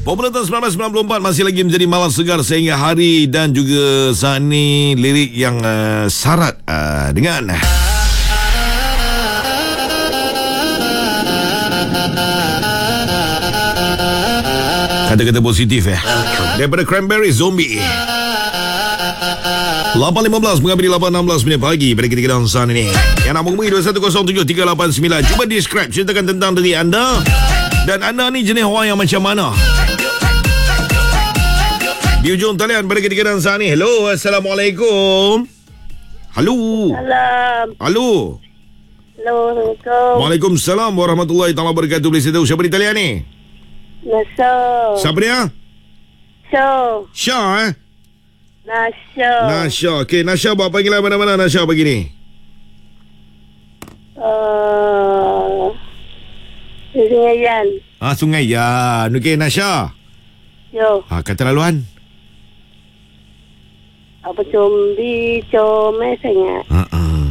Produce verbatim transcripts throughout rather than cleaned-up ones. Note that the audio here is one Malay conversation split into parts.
Popular tahun sembilan belas sembilan puluh empat masih lagi menjadi malam segar sehingga hari dan juga saat ini lirik yang uh, syarat uh, dengan kata-kata positif eh daripada Cranberry Zombie. lapan lima belas mengambil lapan enam belas minit pagi pada ketika dan saat ini. Yang nak menghubungi dua satu kosong tujuh tiga lapan sembilan. Cuba describe, ceritakan tentang diri anda. Dan anda ni jenis orang yang macam mana? Di ujung talian pada ketika dan saat ini. Hello, Assalamualaikum. Halo. Salam. Halo. Hello, Assalamualaikum. Waalaikumsalam warahmatullahi taala wabarakatuh. Boleh saya tahu siapa di talian ni? Nasha. Siapa dia? Show. Syah eh? Nasha. Nasha. Okey, Nasha buat panggilan mana-mana Nasha pagi ni? Uh, Sungai Yan. Ah, Sungai Yan. Okey, Nasha. Yo. Ah, kata laluan. Apa combi, comel sangat. Ha ah.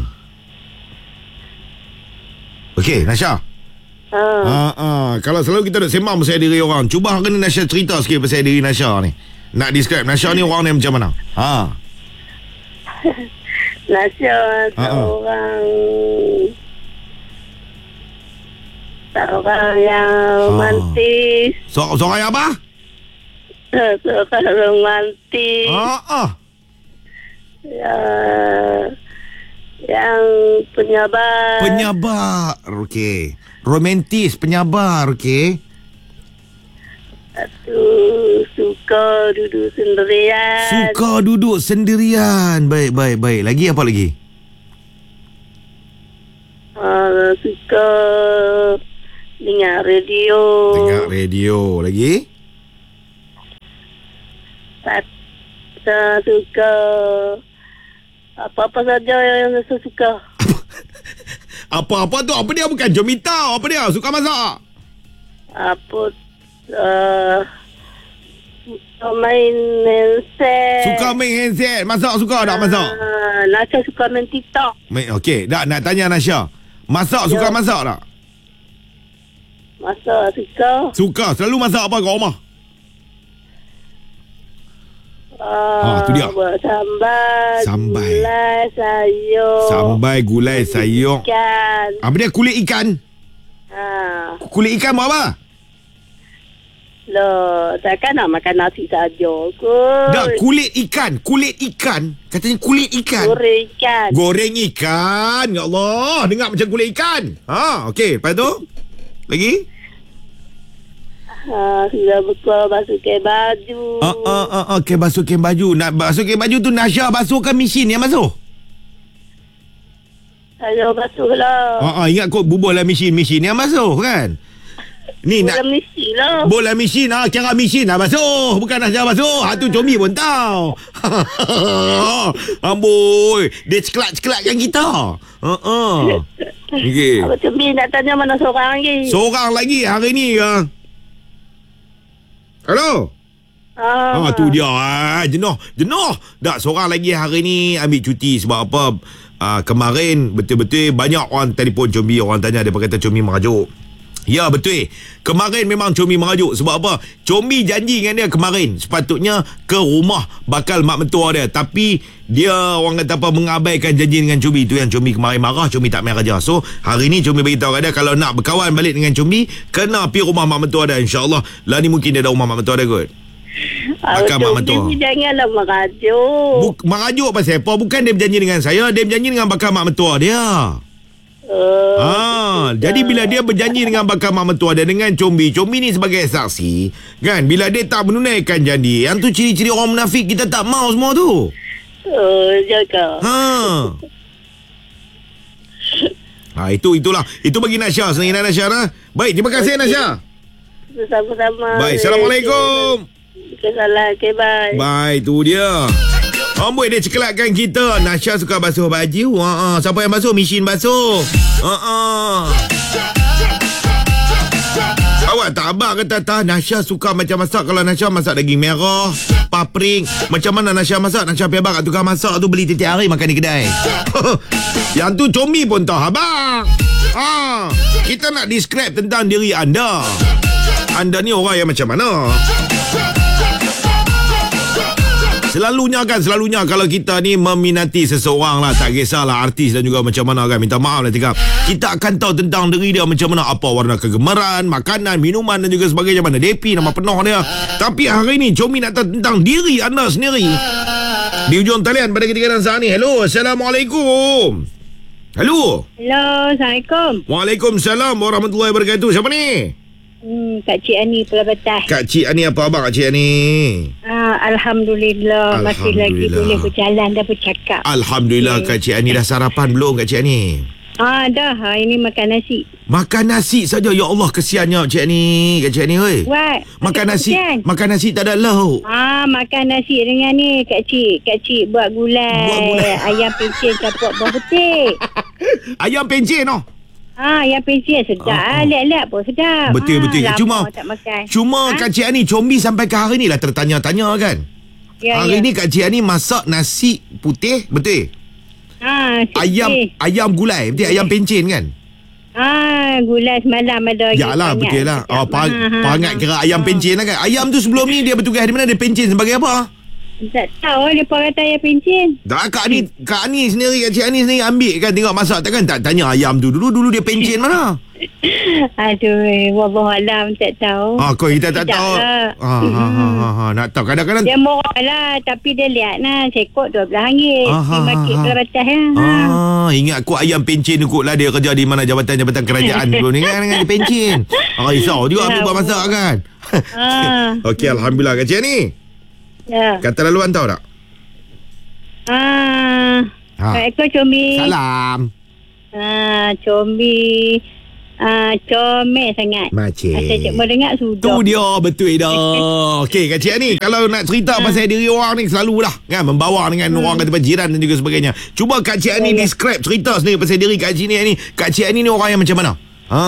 Okey, Nasha. Ha. Ah, ah. Kalau selalu kita nak sembang pasal diri orang, cuba hari ni Nasha cerita sikit pasal diri Nasha ni. Nak describe Nasha ni orang ni macam mana? Ha. Nasha Ha, ha. seorang seorang yang romantis. So, seorang yang apa? Seorang romantis. Ah, ah. Ya, yang penyabar. Penyabar. Okey. Romantis, penyabar, okey. Satu, suka duduk sendirian. Suka duduk sendirian. Baik, baik, baik. Lagi apa lagi? Uh, suka dengar radio. Dengar radio. Lagi? Satu, suka apa-apa saja yang saya suka. Apa-apa tu? Apa dia? Bukan Jomita. Apa dia? Suka masak? Apa uh, suka main handset. Suka main handset. Masak suka tak masak? Uh, Nasha suka main TikTok. Main, okey. Tak, nak tanya Nasha. Masak Ya. suka masak tak? Masa suka. Suka. Selalu masak apa kat rumah? Uh, Ah, tu dia. Buat sambal. Sambal. Gulai, sayur. Sambal, gulai, sayur. Ikan. Apa dia? Kulit ikan? Ha. Kulit ikan buat apa? Loh, takkan nak makan nasi saja kot. Tak, kulit ikan. Kulit ikan. Katanya kulit ikan. Goreng ikan. Goreng ikan. Ya Allah. Dengar macam kulit ikan. Ha, okey. Lepas tu? Lagi? Ha, sudah bekal basuhkan baju. Ah, ah, ah, ah. Okay, basuhkan baju. Nak basuhkan baju tu Nasha basuhkan mesin yang basuh? Saya basuh lah. Ah, ah, ingat kot bubuh lah mesin. Mesin yang basuh kan? Ni Bola nak... misi lah. Bola mesin. Ah, kira mesin lah basuh. Bukan Nasha basuh. Ha, tu Comi pun tahu. Amboi. Dia ceklak-ceklakkan kita. Ha, ah. Okey. Apa tu Bin nak tanya mana seorang lagi? Seorang lagi hari ni ke? Hello? Ah, Ah, tu dia. Ah, jenuh. Jenuh. Tak, seorang lagi hari ni ambil cuti sebab apa? Ah, kemarin betul-betul banyak orang telefon Combi. Orang tanya, dia kata Combi merajuk. Ya, betul. Kemarin memang Combi merajuk. Sebab apa? Combi janji dengan dia kemarin. Sepatutnya ke rumah bakal mak mentua dia. Tapi dia orang kata apa, mengabaikan janji dengan Combi. Itu yang Combi kemarin marah. Combi tak main kerja. So, hari ni Combi beritahu kat dia, kalau nak berkawan balik dengan Combi, kena pergi rumah mak mentua dia. InsyaAllah. Lah ni mungkin dia ada rumah mak mentua dia kot. Akan mak mentua. Janganlah merajuk. Buk, merajuk pasal apa? Bukan dia berjanji dengan saya. Dia berjanji dengan bakal mak mentua dia. Uh, Ah, jadi bila dia berjanji dengan bakal mak mentua dia dengan Combi, Combi ni sebagai saksi, kan? Bila dia tak menunaikan janji, yang tu ciri-ciri orang munafik, kita tak mau semua tu. uh, jaga. Ha. Ha, itu itulah. Itu bagi Nasha, senang Nasha lah. Baik, terima kasih okay. Nasha. Sama-sama. Baik, Assalamualaikum. Kesalah, okay, bye. Baik, tu dia. Amboi, dia cekelakkan kita. Nasha suka basuh baju. Ha, ha. Siapa yang basuh? Mesin basuh. Ha, ha. Awak tak abang kata tak, Nasha suka macam masak. Kalau Nasha masak daging merah, paprik. Macam mana Nasha masak? Nasha pergi abang kat tukang masak tu, beli tiap-tiap hari makan di kedai. Yang tu Combi pun tahu abang. Ha. Kita nak describe tentang diri anda. Anda ni orang yang macam mana? Selalunya kan, selalunya kalau kita ni meminati seseorang lah, tak kisahlah artis dan juga macam mana kan, minta maaf lah cakap, kita akan tahu tentang diri dia macam mana, apa warna kegemaran, makanan, minuman dan juga sebagainya, mana D P, nama penuh dia. Tapi hari ni Chomi nak tahu tentang diri anda sendiri. Di ujung talian pada ketika dan saat ni. Hello, Assalamualaikum. Hello. Hello, Assalamualaikum. Waalaikumsalam warahmatullahi wabarakatuh. Siapa ni? Hmm, Kak Cik Ani Pulau Batas. Kak Cik Ani, apa abang Kak Cik Ani? Ah, Alhamdulillah, masih lagi Alhamdulillah. boleh berjalan dan bercakap. Alhamdulillah. Kak Cik Ani dah sarapan belum Kak Cik Ani? Ah, dah. Ha, ini makan nasi. Makan nasi saja. Ya Allah, kesiannya Cik Ani. Kak Cik Ani, oi. What? Makan nasi, Kan? makan nasi tak ada lauk. Ah, makan nasi dengan ni Kak Cik. Kak Cik buat gulai. Buat gulai. Ayam pencen campur bawang putih. Ayam pencen noh. Ah, ayam pencen sedap. Ah, ah. Ah, lihat-lihat pun sedap. Betul, ah, betul. lama Cuma, tak makan. cuma Ah? Kak Cik Ani, Chomi sampai ke hari ni lah tertanya-tanya kan. Ya, Hari ya. ni Kak Cik Ani masak nasi putih, betul? Ah, Ayam sedih. ayam gulai, betul? Ayam pencen kan? Ah, gulai semalam ada. Yalah, banyak betul lah. sedap. Oh, pa- Ah, ah, pangat ah. kira ayam Ah. pencen lah kan. Ayam tu sebelum ni dia bertugas di mana? Dia pencen sebagai apa? Tak tahu dia pun kata ayam pencen. Tak, Kak Ani, Kak Ani sendiri, Kak Cik Ani sendiri ambil kan tengok masak, takkan tak tanya ayam tu dulu, dulu dia pencen mana? Aduh, wallahualam tak tahu. Ah, kau kita tak Tidak tahu. lah. Ah, ha, ha, ha, ha, nak tahu kadang-kadang. Dia murah lah, tapi dia lihat lah, sekot dua belas ringgit. Ah, Di ha, market ha, ha. Pulau Batas ya. Ah, ingat kot ayam pencen tu kot lah, dia kerja di mana jabatan-jabatan kerajaan dulu ni kan, dengan dia pencen. Ah, risau juga ambil buat masak kan. Ah. Okey, alhamdulillah Kak Cik Ani. Ya. Kata laluan tahu tak? Ah. Ha. Assalamualaikum Comi. Salam. Ah, Comi. Ah, comel sangat. Macam. Saya cik mau dengar sudah. Tu dia, betul dah. Okey Kak Cik Ani, kalau nak cerita pasal diri orang ni selalulah kan, membawa dengan orang kata jiran dan juga sebagainya. Cuba Kak Cik Ani Ya, ya. describe cerita sendiri pasal diri Kak Cik Ani. Kak Cik Ani ni orang yang macam mana? Ha.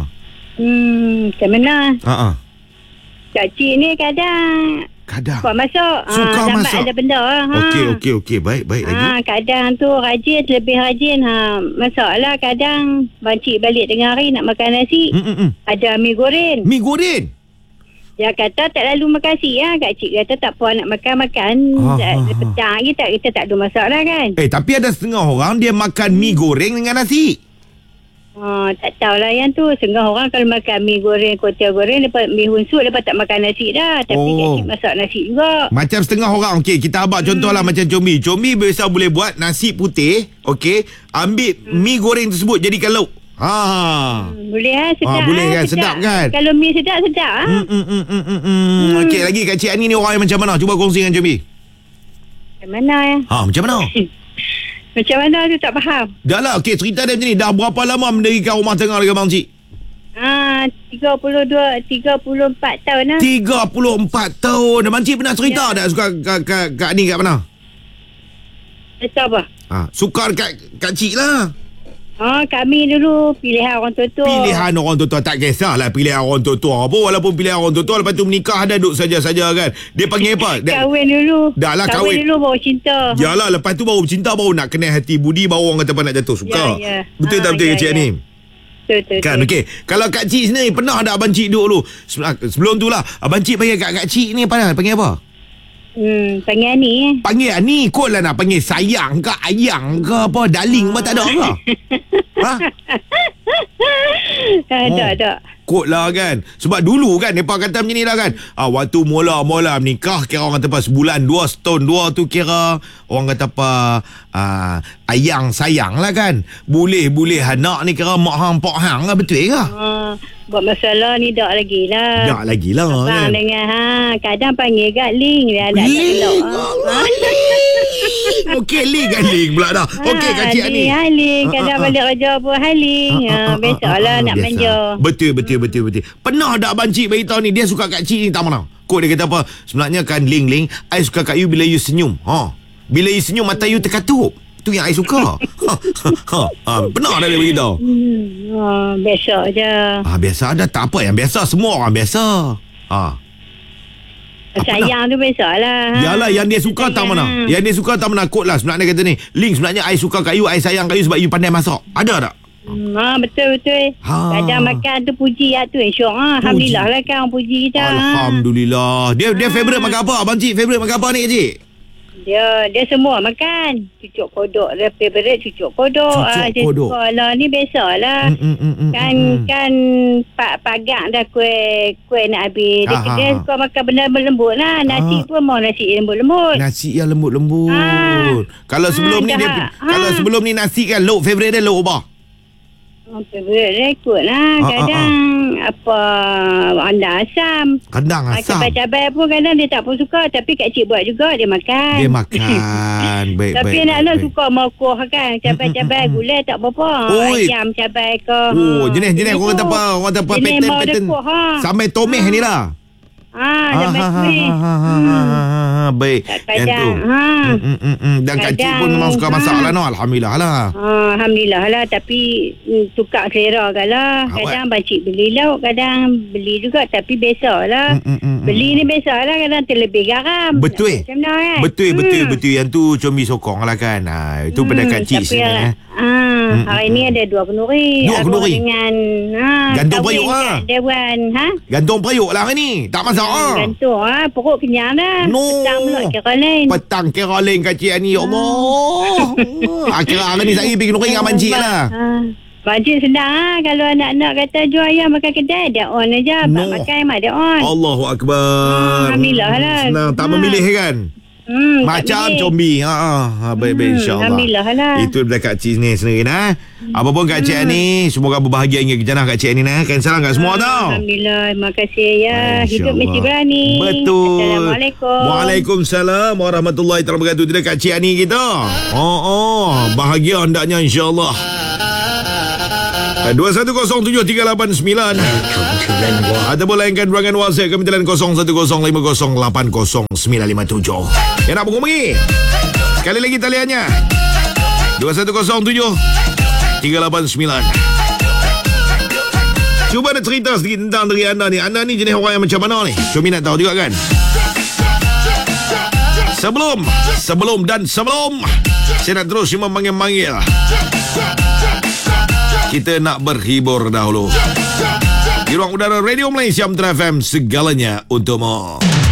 Hmm, macam mana? Ha ah. Kak Cik ni kadang Kadang. suka masuk. Suka ah, lambat masak. ada benda. Ha. Okey okey okey, baik baik lagi. Ha, kadang tu rajin, lebih rajin. Ha, masalah kadang bancik balik tengah hari nak makan nasi. Hmm, hmm, hmm. Ada mi goreng. Mi goreng. Dia kata tak lalu makan nasi ya. Kak Cik kata tak puan nak makan-makan. Ah, Tak- ah, ah. Petang lagi tak, kita tak ada masalah kan. Eh, tapi ada setengah orang dia makan mi goreng dengan nasi. Ha, tak tahulah yang tu. Setengah orang kalau makan mi goreng, kuotie goreng, lepas mi hunsut, lepas tak makan nasi dah. Tapi Oh. Kak Cik masak nasi juga. Macam setengah orang. Okey, kita abang contohlah macam Comi. Comi biasa boleh buat nasi putih, okey, ambil mi goreng tersebut jadikan lauk. Ha. Hmm, boleh ha, sedap. Ah, boleh ha, kan? Sedap kan? Kalau mi sedap, sedap ha. Hmm, hmm, hmm, hmm, hmm, hmm. Okey, lagi Kak Cik Ani ni orang yang macam mana? Cuba kongsi dengan Comi. Macam mana ya? Ha, macam mana? Macam mana tu tak faham. Dah lah, okey, cerita dia macam ni. Dah berapa lama mendirikan rumah tengah dengan Abang Cik? Ah, tiga puluh dua, tiga puluh empat tahun lah. tiga puluh empat tahun. Abang Cik pernah cerita Ya. tak suka Kak, Kak, Kak Ani kat mana? Betul apa? Ha, suka dekat Kak Cik lah. Ah, kami dulu pilihan orang tua-tua. Pilihan orang tua-tua tak kisahlah pilihan orang tua-tua apa, walaupun pilihan orang tua-tua lepas tu menikah dah duduk saja-saja kan. Dia panggil apa? Dia, Kahwin dulu. Dah lah, kahwin. kahwin. dulu baru cinta. yalah, lepas tu baru cinta, baru nak kenal hati budi, baru orang kata apa nak jatuh suka. Ya, ya. Betul tak Ah, betul ya, Kak Cik ya. ni? Betul, betul. Kan, betul. okey. Kalau Kak Cik sendiri pernah ada Abang Cik duduk dulu. Sebelum, sebelum tu lah, Abang Cik panggil Kak, Kak Cik ni apa? Panggil apa? Hmm, panggil ni eh. Panggil ni kot lah nak panggil sayang ke ayang ke apa, darling pun tak ada ke? Ha? Ada, Oh. ada. Kot lah kan. Sebab dulu kan mereka kata macam ni lah kan. Ah, waktu mula-mula menikah kira orang kata apa, sebulan dua setahun dua tu kira orang kata apa, ah, ayang sayang lah kan. Boleh-boleh anak ni kira mak hang pak hang lah, betul ke? Ah, buat masalah ni tak lagi lah. Tak lagi lah Abang kan. dengan ha, kadang panggil kat Ling dia nak nak Ling, elok. Allah, Ling. Okey, Ling kan Ling pula dah. Okey Kak Cik ni. Hai Ling, Ah, kadang ah, ah. balik kerja pun hai Ling. Ah, ah, Ha, ah, biasalah ah, ah, nak biasa. manja. Betul betul betul betul. Pernah tak Abang Cik beritahu ni dia suka Kak Cik ni tak mana? Kok dia kata apa? Sebenarnya kan Ling Ling, I suka kat you bila you senyum. Ha. Bila you senyum mata you terkatup. Tu yang I suka. ha, ha, ha. Pernah dah dia beritahu. Hmm, ha, biasa je. Ah, biasa ada tak apa yang biasa, semua orang biasa. Ha. Apa Sayang tu biasalah. Ha. Yalah, yang dia suka tak mana? Yang dia suka tak mana? Kod lah sebenarnya kata ni. Ling, sebenarnya I suka kat you, I sayang kat you sebab you pandai masak. Ada tak? Hmm, ha, betul-betul. Ha. Kadang makan tu puji ya tu syok. Ha. Alhamdulillah lah kan orang puji kita. Alhamdulillah. Dia dia favorite makan apa? Abang Cik favorite makan apa ni Cik? Dia dia semua makan. Cucuk kodok dia favorite cucuk kodok. Cucuk Ah, dia kodok. suka lah ni biasalah. Mm, mm, mm, mm, kan mm. kan pak pagak dah kuih kuih nak habis. Dia, Ah, ah, dia ah. suka makan benda lembut lah. Nasi Ah. pun mau nasi lembut-lembut. Nasi yang lembut-lembut. Ha. Kalau sebelum Ha, ni dia dah. Ha. kalau sebelum ni nasi kan lauk favorite dia lauk apa? Oh, favorite dia ikut lah. Ah, ah, Kadang apa anda asam. Kendang Ah, asam. cabai-cabai pun kadang dia tak pun suka. Tapi Kak Cik buat juga dia makan. Dia makan. Baik Tapi baik. anak-anak baik, suka mokoh kan. Cabai-cabai Mm, mm, mm, gulai tak apa-apa. Oi. Ayam cabai ke. Oh, Ha. jenis-jenis Jenis orang kata tu. apa? Orang kata apa Jenis mau pattern-pattern. dekoh, ha. Sampai tomeh ni lah. Ah, Ha, dah ha, ha, baik. ha, ha, ha, ha, baik. Yang tu. Kadang, ha. Mm, mm, mm, mm. Dan Kak Cik Kadang, pun memang suka masak ha. lah no. Alhamdulillah lah. Ah, Alhamdulillah lah. Tapi mm, tukar selera kan lah. Awak- Kadang pakcik beli lauk. Kadang beli juga. Tapi biasa lah. Mm, mm, mm, Beli ni biasa lah. Kadang terlebih garam. Betul. Macam mana kan? Betul, betul, Hmm. betul. Yang tu Combi sokong lah kan. Ha, itu pada Kak Cik tapi sebenarnya. ah, Hmm, hari hmm, ni ada dua kenduri. Dua Arwah kenduri? dengan ah, Gantung kahwin periuk lah. kat Dewan. Ha? Gantung periuk lah hari ni. Tak masak ah. Gantung. Ha? Perut kenyang dah. No. Petang pula kira lain. Petang kira lain Kak Cik ni. Ya Allah. Akhirnya hari ni saya pergi kenduri dengan Abang Cik lah. Ha. Bajet senang ha. Kalau anak-anak kata jual ayam makan kedai, dia on aja. No. No. Makan mak dia on. Allahu Akbar. Alhamdulillah lah. Senang. Tak Ha. memilih kan? Hmm, tak Macam boleh. Combi. Ha, ha. ha baik-baik Hmm, insyaAllah. Alhamdulillah lah. Itu daripada Kak Cik ni sendiri nah. Apa pun Kak Cik ni, semoga berbahagia hingga ke jannah Kak Cik ni nah. Kan salam kat semua tau. Alhamdulillah. Terima kasih ya. Masya Hidup Allah. mesti berani. Betul. Assalamualaikum. Waalaikumsalam warahmatullahi taala wabarakatuh. Dia Kak Cik ni kita. Oh oh, bahagia hendaknya insya-Allah. dua satu kosong tujuh tiga lapan sembilan ataupun layankan ruangan WhatsApp kami telan kosong satu kosong lima kosong lapan kosong sembilan lima tujuh. Yang nak menghubungi sekali lagi taliannya dua satu kosong tujuh tiga lapan sembilan. Cuba nak cerita sedikit tentang diri anda ni. Anda ni jenis orang yang macam mana ni? Cumi nak tahu juga kan? Sebelum Sebelum dan sebelum saya nak terus cuma manggil-manggil, kita nak berhibur dahulu. Di ruang udara Radio Malaysia Metro F M, segalanya untukmu.